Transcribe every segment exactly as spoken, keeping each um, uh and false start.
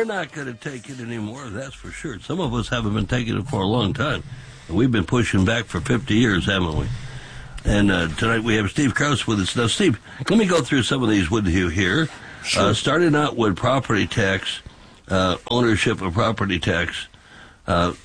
we're not going to take it anymore, that's for sure. Some of us haven't been taking it for a long time. We've been pushing back for fifty years, haven't we? And uh, tonight we have Steve Krause with us. Now, Steve, let me go through some of these with you here. Sure. Uh, starting out with property tax, uh, ownership of property tax. Uh,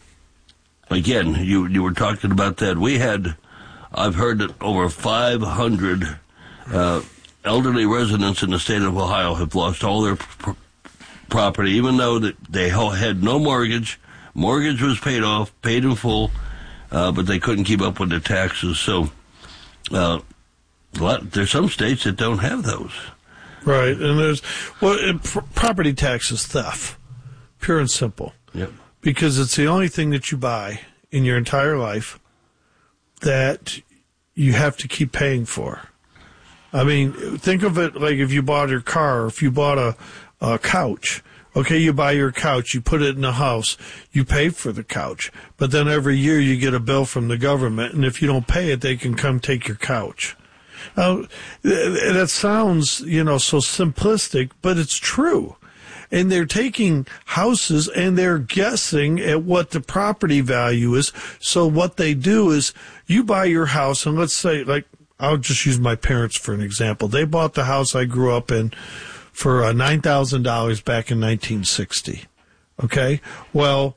again, you you were talking about that. We had, I've heard that over five hundred uh, elderly residents in the state of Ohio have lost all their pr- property, even though that they had no mortgage. Mortgage was paid off, paid in full. Uh, but they couldn't keep up with the taxes. So uh, a lot, there's some states that don't have those. Right. And there's, well, it, pr- property tax is theft, pure and simple. Yep. Because it's the only thing that you buy in your entire life that you have to keep paying for. I mean, think of it like if you bought your car, or if you bought a, a couch. Okay, you buy your couch, you put it in the house, you pay for the couch, but then every year you get a bill from the government, and if you don't pay it, they can come take your couch. Now, that sounds, you know, so simplistic, but it's true. And they're taking houses and they're guessing at what the property value is. So what they do is you buy your house, and let's say, like, I'll just use my parents for an example. They bought the house I grew up in for uh, nine thousand dollars back in nineteen sixty. Okay? Well,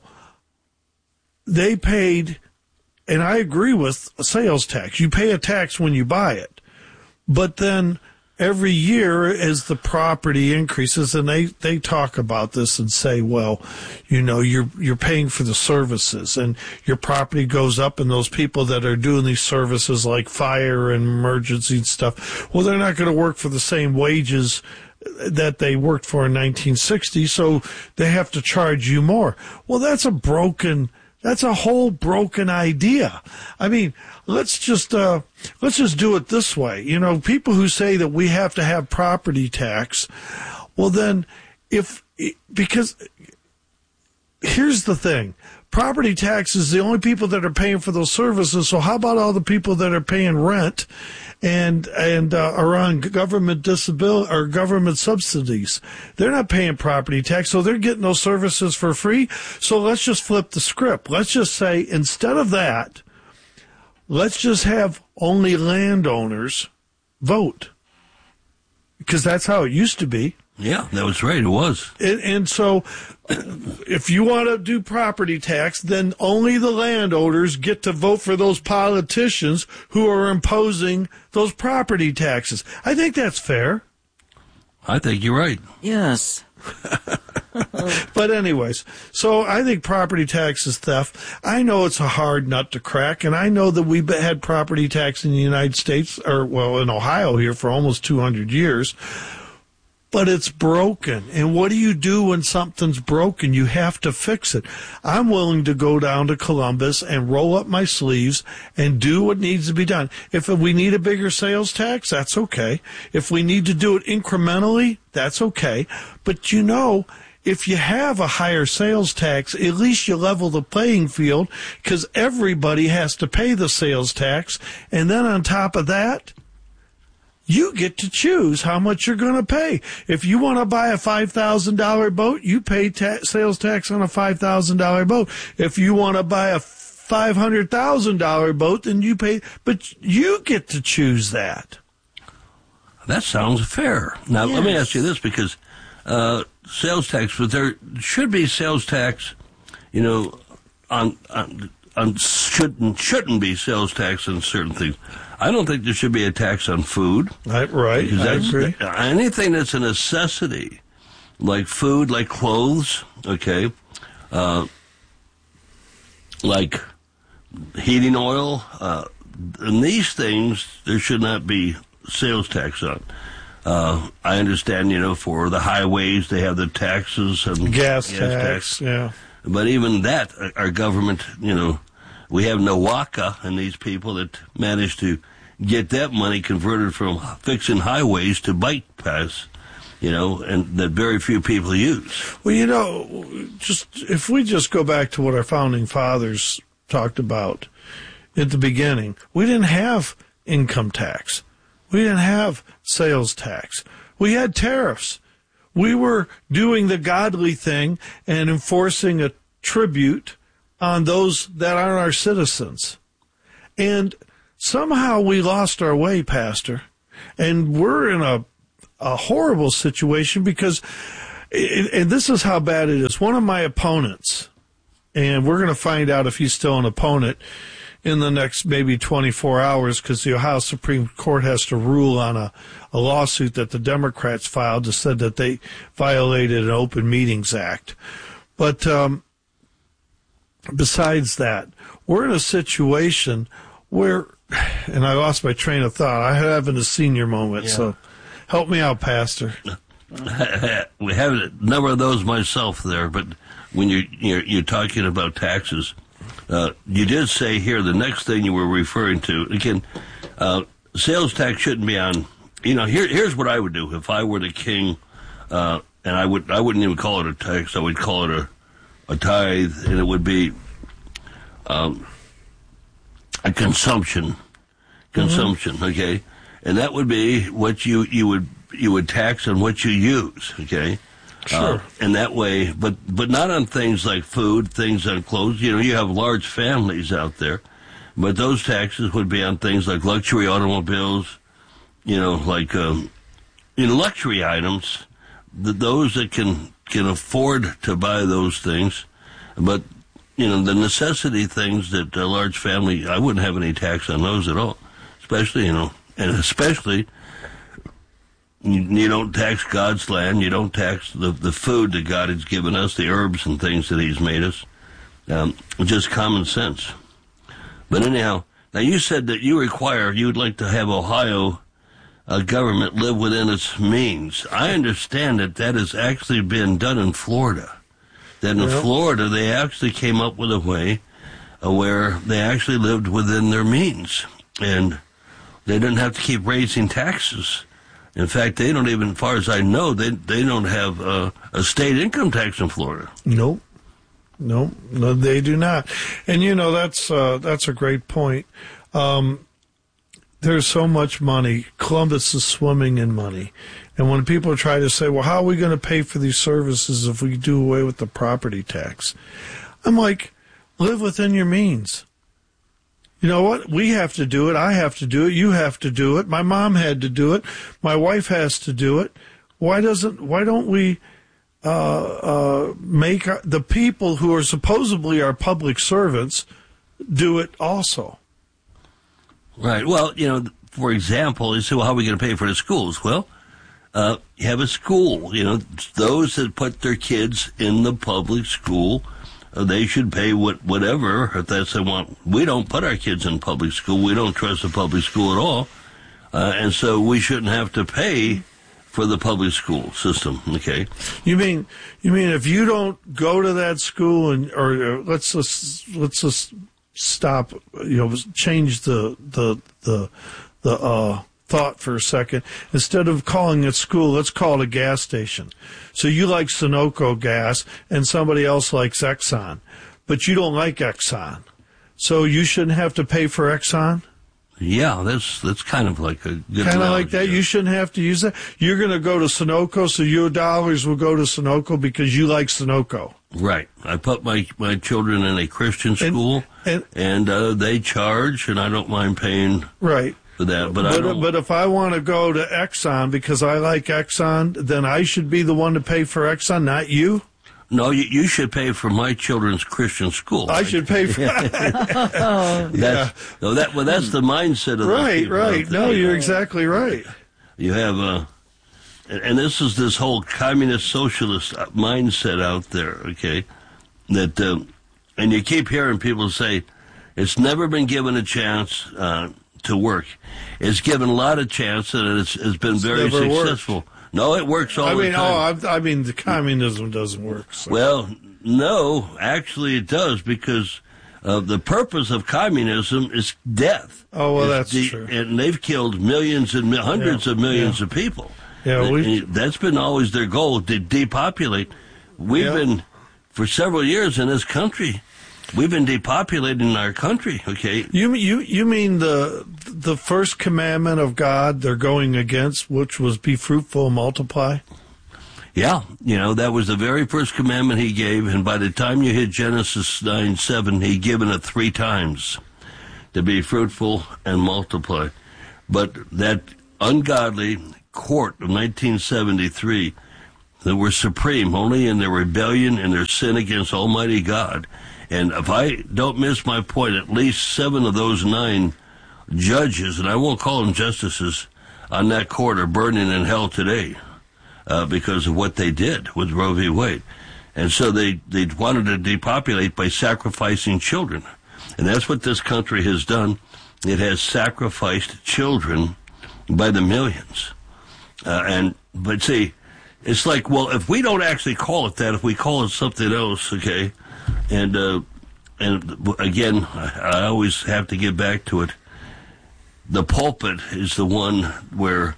they paid, and I agree with sales tax. You pay a tax when you buy it. But then every year as the property increases, and they, they talk about this and say, well, you know, you're you're paying for the services, and your property goes up, and those people that are doing these services like fire and emergency and stuff, well, they're not going to work for the same wages that they worked for in nineteen sixty, so they have to charge you more. Well, that's a broken, that's a whole broken idea. I mean, let's just, uh, let's just do it this way. You know, people who say that we have to have property tax, well then, if, because here's the thing. Property tax is the only people that are paying for those services, so how about all the people that are paying rent and and uh, are on government disability or government subsidies? They're not paying property tax, so they're getting those services for free. So let's just flip the script. Let's just say instead of that, let's just have only landowners vote, because that's how it used to be. Yeah, that was right. It was. And, and so if you want to do property tax, then only the landowners get to vote for those politicians who are imposing those property taxes. I think that's fair. I think you're right. Yes. But anyways, so I think property tax is theft. I know it's a hard nut to crack, and I know that we've had property tax in the United States, or well, in Ohio here for almost two hundred years. But it's broken. And what do you do when something's broken? You have to fix it. I'm willing to go down to Columbus and roll up my sleeves and do what needs to be done. If we need a bigger sales tax, that's okay. If we need to do it incrementally, that's okay. But you know, if you have a higher sales tax, at least you level the playing field, because everybody has to pay the sales tax. And then on top of that, you get to choose how much you're going to pay. If you want to buy a five thousand dollars boat, you pay ta- sales tax on a five thousand dollars boat. If you want to buy a five hundred thousand dollars boat, then you pay, but you get to choose that. That sounds fair. Now, Yes. let me ask you this, because uh, sales tax, but there should be sales tax, you know, on, on, on shouldn't, shouldn't be sales tax on certain things. I don't think there should be a tax on food. Right, right. Because I that's, agree. anything that's a necessity, like food, like clothes, okay, uh, like heating oil, uh, and these things, there should not be sales tax on. Uh, I understand, you know, for the highways, they have the taxes and Gas, gas tax, tax. yeah. But even that, our government, you know, we have NOWACA and these people that manage to get that money converted from fixing highways to bike paths, you know, and that very few people use. Well, you know, just if we just go back to what our founding fathers talked about at the beginning, we didn't have income tax. We didn't have sales tax. We had tariffs. we were doing the godly thing and enforcing a tribute on those that aren't our citizens. And somehow we lost our way, Pastor. And we're in a, a horrible situation because, and this is how bad it is. One of my opponents, and we're going to find out if he's still an opponent in the next maybe twenty-four hours, because the Ohio Supreme Court has to rule on a, a lawsuit that the Democrats filed that said that they violated an Open Meetings Act. But um, besides that, we're in a situation where, and I lost my train of thought. I having a senior moment, yeah. So help me out, Pastor. We have a number of those myself there, but when you're, you're, you're talking about taxes, Uh, you did say here the next thing you were referring to, again, uh, sales tax shouldn't be on, you know, here, here's what I would do if I were the king, uh, and I, would, I wouldn't even call it a tax, I would call it a, a tithe, and it would be um, a consumption, consumption, mm-hmm. Okay? And that would be what you, you would you would tax on what you use, okay? Sure. Uh, and that way, but, but not on things like food, things on clothes. You know, you have large families out there, but those taxes would be on things like luxury automobiles, you know, like, um, you know, luxury items, the, those that can, can afford to buy those things. But, you know, the necessity things that a large family, I wouldn't have any tax on those at all, especially, you know, and especially, you don't tax God's land. You don't tax the, the food that God has given us, the herbs and things that he's made us. Um, just common sense. But anyhow, now you said that you require, you would like to have Ohio uh, government live within its means. I understand that that has actually been done in Florida. That in yep. Florida, they actually came up with a way uh, where they actually lived within their means. And they didn't have to keep raising taxes. In fact, they don't even, as far as I know, they they don't have uh, a state income tax in Florida. Nope. Nope. No, they do not. And, you know, that's uh, that's a great point. Um, there's so much money. Columbus is swimming in money. And when people try to say, well, how are we going to pay for these services if we do away with the property tax? I'm like, live within your means. You know what? We have to do it. I have to do it. You have to do it. My mom had to do it. My wife has to do it. Why doesn't? Why don't we uh, uh, make the people who are supposedly our public servants do it also? Right. Well, you know, for example, you say, well, how are we going to pay for the schools? Well, uh, you have a school. You know, those that put their kids in the public school, they should pay what whatever if that's what they want. We don't put our kids in public school. We don't trust the public school at all, uh, and so we shouldn't have to pay for the public school system. Okay. You mean you mean if you don't go to that school and or uh, let's just let's just stop. You know, change the the the the uh, thought for a second. Instead of calling it school, let's call it a gas station. So you like Sunoco gas and somebody else likes Exxon, but you don't like Exxon. So you shouldn't have to pay for Exxon? Yeah, that's that's kind of like a good Kind of like that? There. You shouldn't have to use that? You're going to go to Sunoco, so your dollars will go to Sunoco because you like Sunoco. Right. I put my, my children in a Christian school, and, and, and uh, they charge, and I don't mind paying. Right. For that, but, but, I don't... but if I want to go to Exxon because I like Exxon, then I should be the one to pay for Exxon, not you? No, you, you should pay for my children's Christian school. I right? should pay for oh, that's, yeah. No, that, well, that's the mindset of Right, right. No, you're know. exactly right. You have, uh, and, and this is this whole communist socialist mindset out there, okay, that, um, and you keep hearing people say, it's never been given a chance, uh, to work. It's given a lot of chance and it's, it's been it's very successful. Worked. No, it works all I mean, the time. Oh, I, I mean, the communism doesn't work. So. Well, no, actually it does because uh, the purpose of communism is death. Oh, well, it's that's de- true. And they've killed millions and mi- hundreds yeah, of millions yeah. of people. Yeah, we. That's been always their goal, to depopulate. We've yeah. been, for several years in this country, we've been depopulating our country, okay? You you you mean the the first commandment of God they're going against, which was be fruitful and multiply? Yeah, you know, that was the very first commandment he gave, and by the time you hit Genesis nine seven, he'd given it three times, to be fruitful and multiply. But that ungodly court of nineteen seventy-three, that were supreme only in their rebellion and their sin against Almighty God. And if I don't miss my point, at least seven of those nine judges, and I won't call them justices, on that court are burning in hell today uh, because of what they did with Roe v. Wade. And so they, they wanted to depopulate by sacrificing children. And that's what this country has done. It has sacrificed children by the millions. Uh, and but see, it's like, well, if we don't actually call it that, if we call it something else, okay, and uh, and again, I, I always have to get back to it. The pulpit is the one where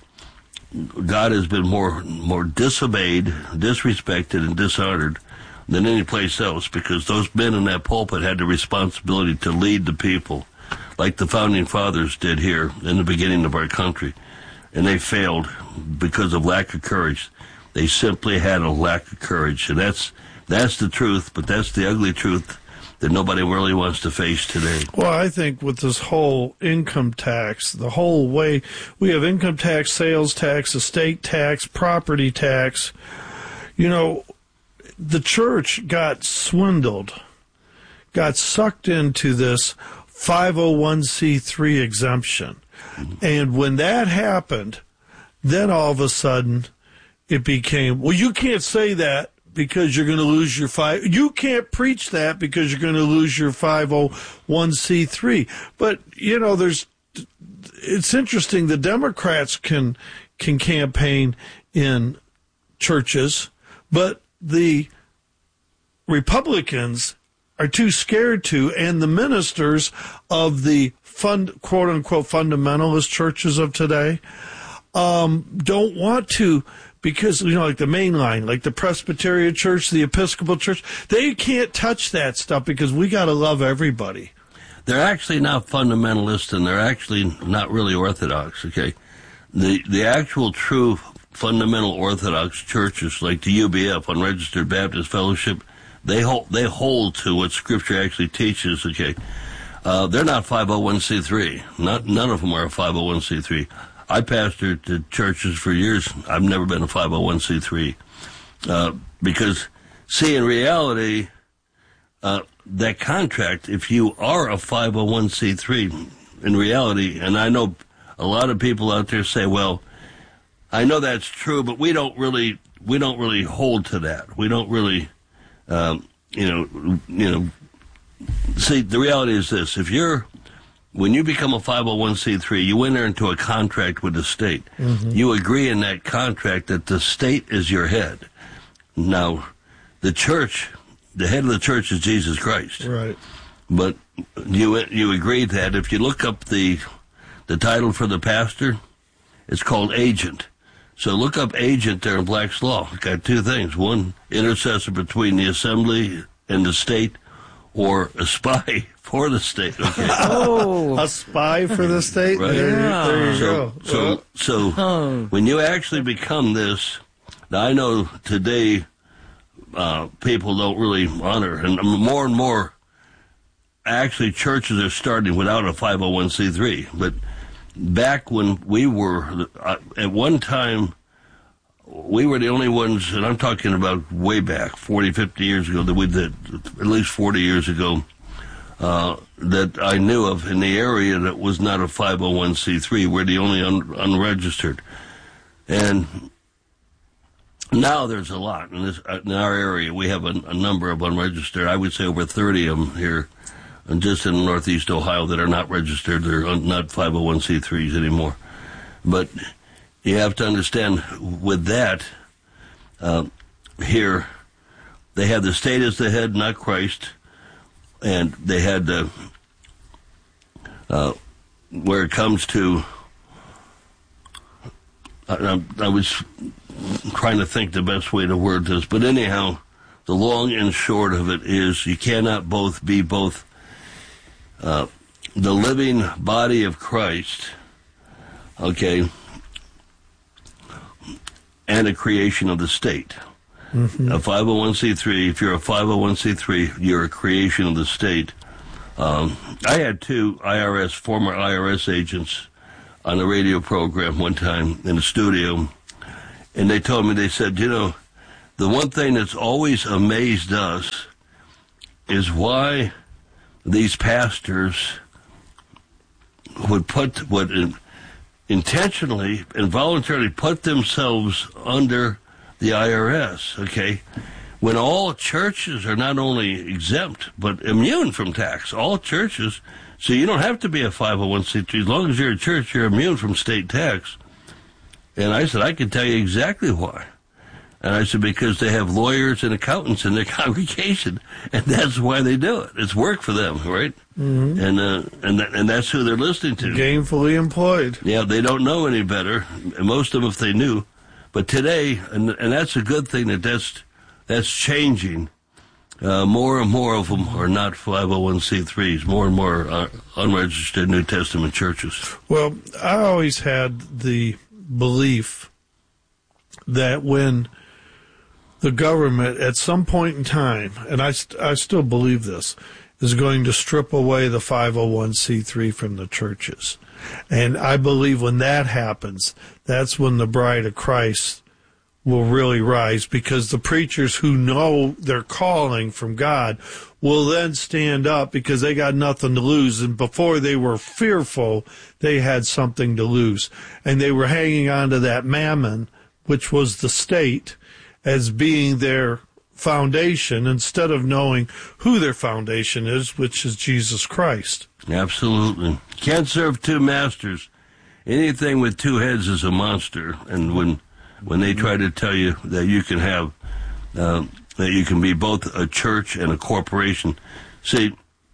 God has been more more disobeyed, disrespected, and dishonored than any place else, because those men in that pulpit had the responsibility to lead the people, like the founding fathers did here in the beginning of our country. And they failed because of lack of courage. They simply had a lack of courage. And that's that's the truth, but that's the ugly truth that nobody really wants to face today. Well, I think with this whole income tax, the whole way we have income tax, sales tax, estate tax, property tax, you know, the church got swindled, got sucked into this five oh one c three exemption. And when that happened, then all of a sudden it became, well, you can't say that because you're going to lose your five. You can't preach that because you're going to lose your five oh one c three. But, you know, there's, it's interesting. The Democrats can, can campaign in churches, but the Republicans are too scared to, and the ministers of the fund, quote unquote, fundamentalist churches of today um, don't want to, because, you know, like the main line, like the Presbyterian Church, the Episcopal Church, they can't touch that stuff because we got to love everybody. They're actually not fundamentalists, and they're actually not really Orthodox, okay? The, the actual true fundamental Orthodox churches, like the U B F, Unregistered Baptist Fellowship, They hold, they hold to what Scripture actually teaches, okay? Uh, they're not five oh one c three. Not, none of them are a five oh one c three. I pastored to churches for years. I've never been a five oh one c three. Uh, because, see, in reality, uh, that contract, if you are a five oh one c three, in reality, and I know a lot of people out there say, well, I know that's true, but we don't really, we don't really hold to that. We don't really... Um, you know, you know, see, the reality is this. If you're, when you become a five oh one c three, you enter into a contract with the state. Mm-hmm. You agree in that contract that the state is your head. Now, the church, the head of the church is Jesus Christ. Right. But you you agree that if you look up the the title for the pastor, it's called agent. So look up agent there in Black's Law. It's got two things. One, intercessor between the assembly and the state, or a spy for the state. Okay. Oh, a spy for the state? Right. There, Yeah. there you so, go. So, so oh. when you actually become this, now I know today uh, people don't really honor, and more and more, actually churches are starting without a five oh one c three, but back when we were, uh, at one time, we were the only ones, and I'm talking about way back, forty, fifty years ago, that we did, at least forty years ago, uh, that I knew of in the area that was not a five oh one c three. We're the only un- unregistered. And now there's a lot. In, this, in our area, we have a, a number of unregistered, I would say over thirty of them here, and just in northeast Ohio that are not registered. They're not five oh one c threes anymore. But you have to understand, with that, uh, here, they have the state as the head, not Christ, and they had, uh, uh, where it comes to, I, I was trying to think the best way to word this, but anyhow, the long and short of it is you cannot both be both Uh, the living body of Christ, okay, and a creation of the state. Mm-hmm. A five oh one c three, if you're a five oh one c three, you're a creation of the state. Um, I had two I R S, former I R S agents on a radio program one time in the studio, and they told me, they said, you know, the one thing that's always amazed us is why these pastors would put, would in, intentionally and voluntarily put themselves under the I R S, okay? When all churches are not only exempt, but immune from tax. All churches, so you don't have to be a five oh one c three. As long as you're a church, you're immune from state tax. And I said, I can tell you exactly why. And I said, because they have lawyers and accountants in their congregation, and that's why they do it. It's work for them, right? Mm-hmm. And uh, and th- and that's who they're listening to. Gainfully employed. Yeah, they don't know any better. Most of them, if they knew. But today, and and that's a good thing that that's, that's changing. Uh, more and more of them are not five oh one c threes. More and more are unregistered New Testament churches. Well, I always had the belief that when the government, at some point in time, and I, st- I still believe this, is going to strip away the five oh one c three from the churches. And I believe when that happens, that's when the bride of Christ will really rise, because the preachers who know their calling from God will then stand up because they got nothing to lose. And before they were fearful, they had something to lose. And they were hanging on to that mammon, which was the state, as being their foundation, instead of knowing who their foundation is, which is Jesus Christ. Absolutely. Can't serve two masters. Anything with two heads is a monster. And when when they try to tell you that you can have, uh, that you can be both a church and a corporation. See,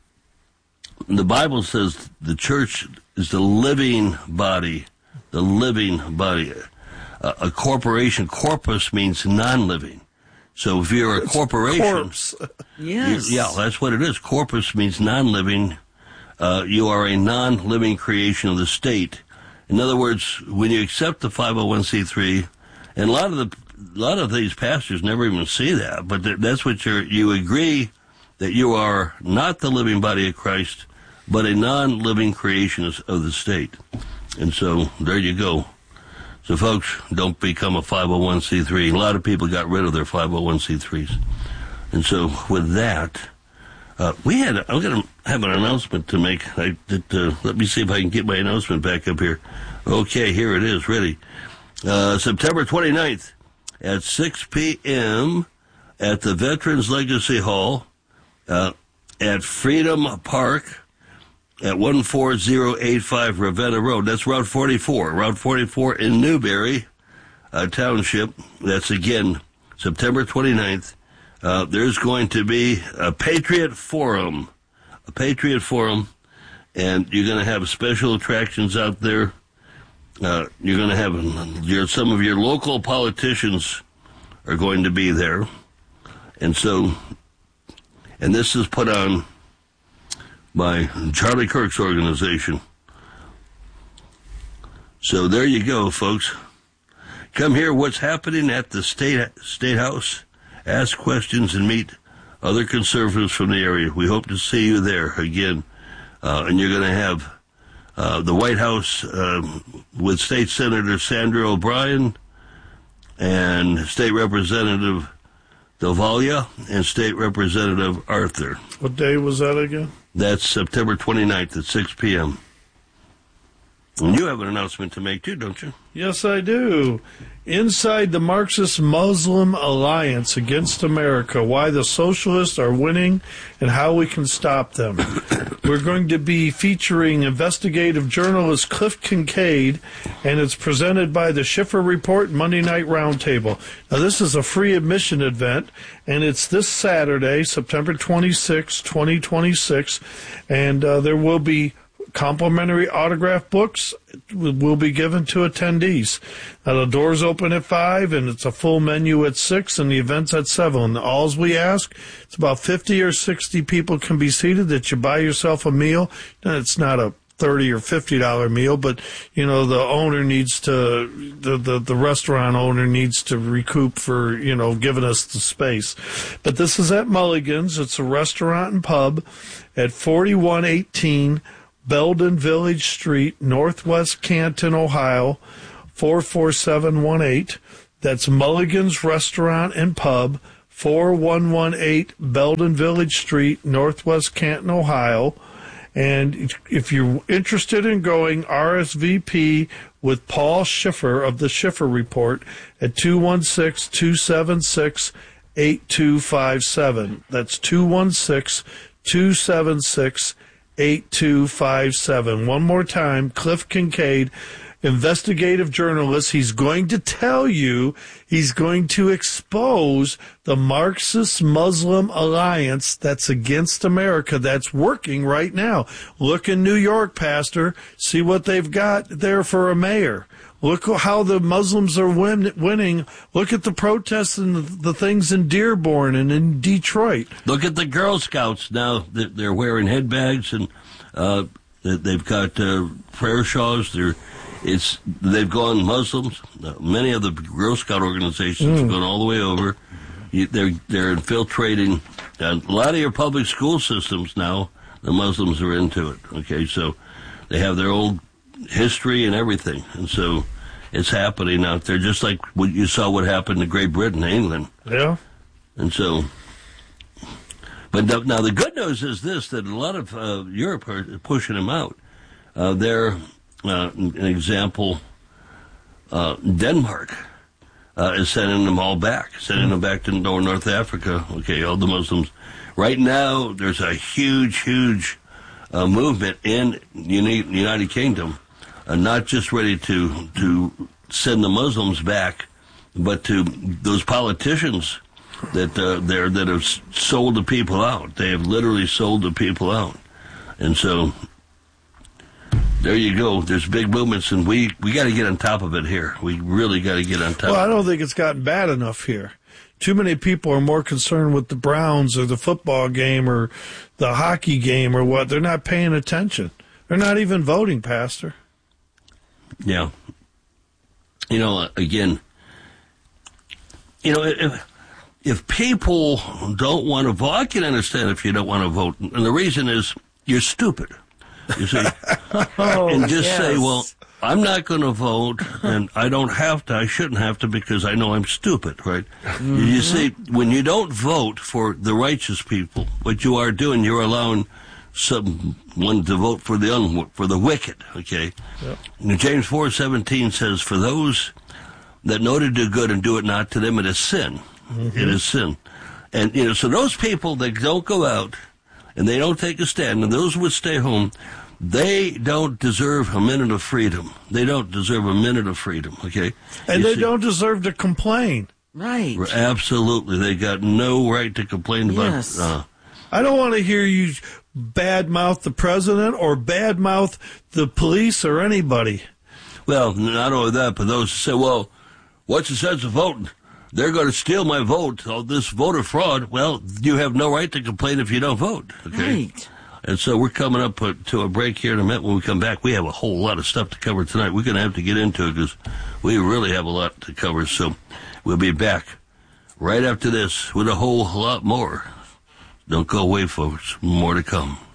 the Bible says the church is the living body, the living body. Uh, a corporation, corpus means non-living. So if you're a it's corporation, corpse. Yes. Yeah, that's what it is. Corpus means non-living. Uh, you are a non-living creation of the state. In other words, when you accept the five oh one c three, and a lot of the, a lot of these pastors never even see that, but th- that's what you're, you agree that you are not the living body of Christ, but a non-living creation of, of the state. And so, there you go. So, folks, don't become a five oh one c three. A lot of people got rid of their five oh one c threes. And so, with that, uh, we had, I'm going to have an announcement to make. I did, uh, let me see if I can get my announcement back up here. Okay, here it is, ready. Uh, September twenty-ninth at six p.m. at the Veterans Legacy Hall uh, at Freedom Park at one four zero eight five Ravenna Road. That's Route forty-four. Route forty-four in Newberry uh, Township. That's, again, September twenty-ninth. Uh, there's going to be a Patriot Forum. A Patriot Forum. And you're going to have special attractions out there. Uh, you're going to have your, some of your local politicians are going to be there. And so, and this is put on by Charlie Kirk's organization. So there you go, folks. Come hear what's happening at the State State House. Ask questions and meet other conservatives from the area. We hope to see you there again. Uh, and you're going to have uh, the White House uh, with State Senator Sandra O'Brien and State Representative Delvalia and State Representative Arthur. What day was that again? That's September twenty-ninth at six p.m. And you have an announcement to make, too, don't you? Yes, I do. Inside the Marxist Muslim Alliance Against America, why the socialists are winning and how we can stop them. We're going to be featuring investigative journalist Cliff Kincaid, and it's presented by the Schiffer Report Monday Night Roundtable. Now, this is a free admission event, and it's this Saturday, September twenty-sixth, twenty twenty-six, and uh, there will be complimentary autograph books will be given to attendees. Now, the doors open at five, and it's a full menu at six, and the event's at seven. All we ask, it's about fifty or sixty people can be seated, that you buy yourself a meal. And it's not a thirty or fifty dollar meal, but you know the owner needs to the, the the restaurant owner needs to recoup for you know giving us the space. But this is at Mulligan's. It's a restaurant and pub at forty-one eighteen Belden Village Street, Northwest Canton, Ohio, four four seven one eight. That's Mulligan's Restaurant and Pub, four one one eight Belden Village Street, Northwest Canton, Ohio. And if you're interested in going, R S V P with Paul Schiffer of the Schiffer Report at two one six, two seven six, eight two five seven. That's two one six, two seven six, eight two five seven. One more time, Cliff Kincaid, investigative journalist. He's going to tell you, he's going to expose the Marxist Muslim alliance that's against America that's working right now. Look in New York, Pastor. See what they've got there for a mayor. Look how the Muslims are win- winning. Look at the protests and the, the things in Dearborn and in Detroit. Look at the Girl Scouts now. They're wearing headbags and uh, they've got uh, prayer shawls. They're It's they've gone Muslims. Uh, many of the Girl Scout organizations mm. have gone all the way over. You, they're they're infiltrating uh, a lot of your public school systems now. The Muslims are into it. Okay, so they have their old history and everything, and so it's happening out there. Just like what you saw what happened to Great Britain, England. Yeah, and so. But now, now the good news is this: that a lot of uh, Europe are pushing them out. Uh, they're Uh, an example, uh, Denmark uh, is sending them all back, sending them back to North Africa. Okay, all the Muslims. Right now, there's a huge, huge uh, movement in the United Kingdom, uh, not just ready to to send the Muslims back, but to those politicians that uh, there that have sold the people out. They have literally sold the people out, and so. There you go. There's big movements, and we, we got to get on top of it here. We really got to get on top well, of it. Well, I don't think it's gotten bad enough here. Too many people are more concerned with the Browns or the football game or the hockey game or what. They're not paying attention. They're not even voting, Pastor. Yeah. You know, again, you know, if, if people don't want to vote, I can understand if you don't want to vote. And the reason is you're stupid. You see, oh, and just yes. say, well, I'm not going to vote, and I don't have to, I shouldn't have to because I know I'm stupid, right? Mm-hmm. You see, when you don't vote for the righteous people, what you are doing, you're allowing someone to vote for the un- for the wicked, okay? Yep. And James four seventeen says, for those that know to do good and do it not, to them it is sin. Mm-hmm. It is sin. And, you know, so those people that don't go out, and they don't take a stand, and those would stay home, they don't deserve a minute of freedom. They don't deserve a minute of freedom, okay? And you they see, don't deserve to complain. Right. Absolutely. They got no right to complain about yes. uh, I don't want to hear you badmouth the president or badmouth the police or anybody. Well, not only that, but those who say, well, what's the sense of voting? They're going to steal my vote, all this voter fraud. Well, you have no right to complain if you don't vote, okay? Right. And so we're coming up to a break here in a minute. When we come back, we have a whole lot of stuff to cover tonight. We're going to have to get into it because we really have a lot to cover. So we'll be back right after this with a whole lot more. Don't go away, folks. More to come.